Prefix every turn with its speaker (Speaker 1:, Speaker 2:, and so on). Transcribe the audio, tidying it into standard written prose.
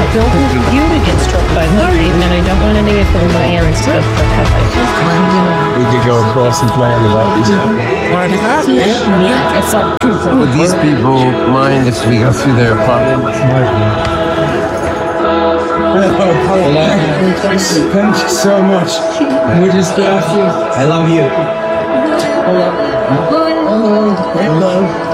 Speaker 1: don't want you to get struck by lightning, and I don't want any of my parents to get struck by lightning.
Speaker 2: We could go across and play on the lightning.
Speaker 1: Yeah, it's like
Speaker 3: Would these people mind if we go through their apartment?
Speaker 2: Thank you so much. We're just laughing. I love you. Hello. Hello. Hello.